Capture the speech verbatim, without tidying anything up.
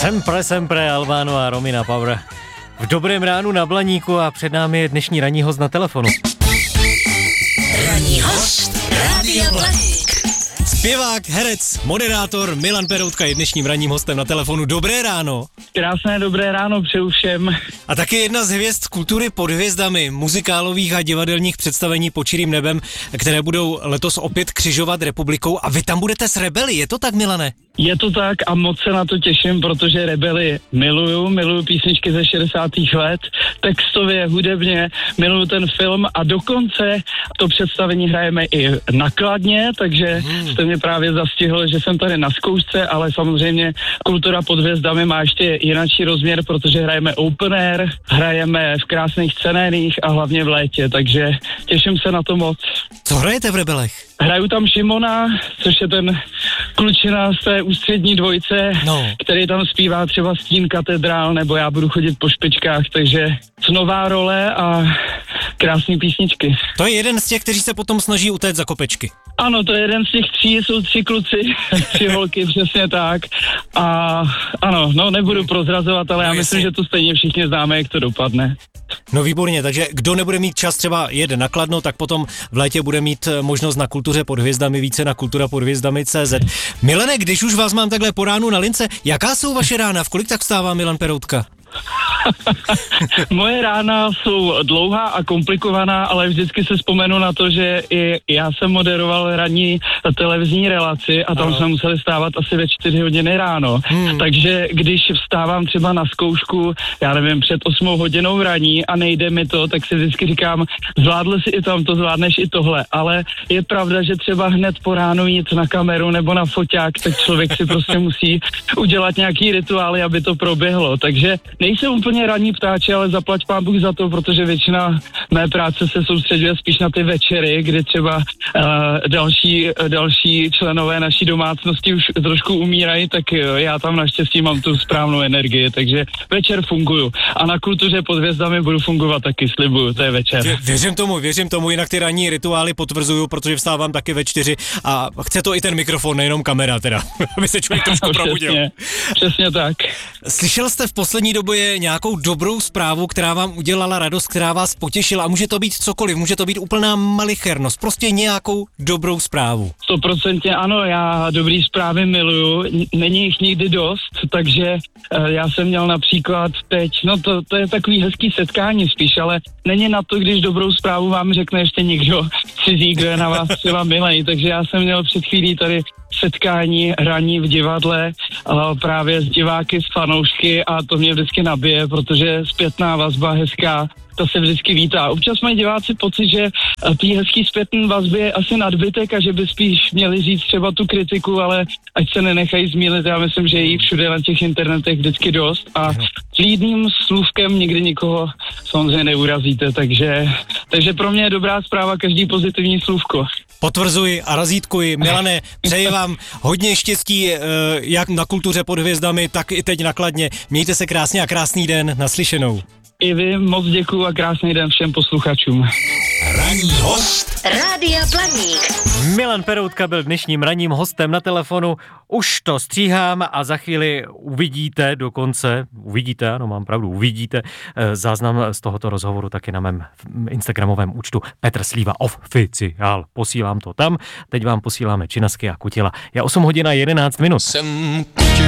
Sempre, sempre, Albano a Romina Power. V dobrém ránu na Blaníku a před námi je dnešní ranní host na telefonu. Ranní host Rádia Blaník. Zpěvák, herec, moderátor Milan Peroutka je dnešním ranním hostem na telefonu. Dobré ráno. Krásné dobré ráno přeju všem. A taky jedna z hvězd kultury pod hvězdami, muzikálových a divadelních představení Pod čirým nebem, které budou letos opět křižovat republikou a vy tam budete s Rebely, je to tak, Milane? Je to tak a moc se na to těším, protože Rebely miluju, miluju písničky ze šedesátých let, textově, hudebně, miluju ten film a dokonce to představení hrajeme i nakladně, takže hmm. jste mě právě zastihl, že jsem tady na zkoušce, ale samozřejmě kultura pod hvězdami má ještě jinačí rozměr, protože hrajeme open air, hrajeme v krásných scenéních a hlavně v létě, takže těším se na to moc. Co hrajete v Rebelech? Hraju tam Šimona, což je ten klučina z té ústřední dvojce, no. který tam zpívá třeba Stín katedrál, nebo Já budu chodit po špičkách, takže nová role a krásné písničky. To je jeden z těch, kteří se potom snaží utéct za kopečky. Ano, to je jeden z těch tří, jsou tři kluci, tři holky, přesně tak. A ano, no nebudu prozrazovat, ale já no, myslím, jestli... že to stejně všichni známe, jak to dopadne. No výborně, takže kdo nebude mít čas třeba jede na Kladno, tak potom v létě bude mít možnost na Kultuře pod hvězdami, více na kultura pod hvězdami tečka cé zet. Milane, když už vás mám takhle po ránu na lince, jaká jsou vaše rána? V kolik tak vstává Milan Peroutka? Moje rána jsou dlouhá a komplikovaná, ale vždycky se vzpomenu na to, že i já jsem moderoval ranní televizní relaci a tam ano. jsme museli stávat asi ve čtyři hodiny ráno. Hmm. Takže když vstávám třeba na zkoušku, já nevím, před osmou hodinou raní a nejde mi to, tak si vždycky říkám, zvládl si i tam, to zvládneš i tohle. Ale je pravda, že třeba hned po ránu jít na kameru nebo na foťák, tak člověk si prostě musí udělat nějaký rituály, aby to proběhlo. Takže nejsem úplně ranní ptáči, ale zaplať pán Bůh za to, protože většina mé práce se soustředuje spíš na ty večery, kdy třeba uh, další, uh, další členové naší domácnosti už trošku umírají, tak uh, já tam naštěstí mám tu správnou energii, takže večer funguju. A na Kultuře pod hvězdami budu fungovat taky, slibuju, to je večer. Vě, věřím tomu, věřím tomu, jinak ty ranní rituály potvrzuju, protože vstávám taky ve čtyři a chce to i ten mikrofon, nejenom kamera teda, aby se člověk trošku probudil. Přesně, přesně tak. Slyšel jste v poslední době nějakou dobrou zprávu, která vám udělala radost, která vás potěšila a může to být cokoliv, může to být úplná malichernost, prostě nějakou dobrou zprávu. Stoprocentně ano, já dobrý zprávy miluju, není jich nikdy dost, takže uh, já jsem měl například teď, no to, to je takový hezký setkání spíš, ale není na to, když dobrou zprávu vám řekne ještě někdo cizí, kdo je na vás třeba milej, takže já jsem měl před chvílí tady setkání ranní v divadle uh, právě s diváky, s fanoušky a to mě vždycky nabije, protože zpětná vazba hezká, to se vždycky vítá. Občas mají diváci pocit, že tý hezký zpětný vazby je asi nadbytek a že by spíš měli říct třeba tu kritiku, ale ať se nenechají zmílit, já myslím, že je všude na těch internetech vždycky dost a klidným slůvkem nikdy nikoho samozřejmě neurazíte, takže, takže pro mě je dobrá zpráva každý pozitivní slůvko. Potvrzuji a razítkuji. Milane, přeji vám hodně štěstí, jak na Kultuře pod hvězdami, tak i teď na Kladně. Mějte se krásně a krásný den, naslyšenou. I vy moc děkuju a krásný den všem posluchačům. Ranní host Rádia Blaník. Milan Peroutka byl dnešním ranním hostem na telefonu. Už to stříhám a za chvíli uvidíte dokonce, uvidíte, ano mám pravdu, uvidíte záznam z tohoto rozhovoru taky na mém instagramovém účtu Petr Slíva Oficiál. Posílám to tam, teď vám posíláme Činasky a Kutila. Je osm hodin a jedenáct minut. Jsem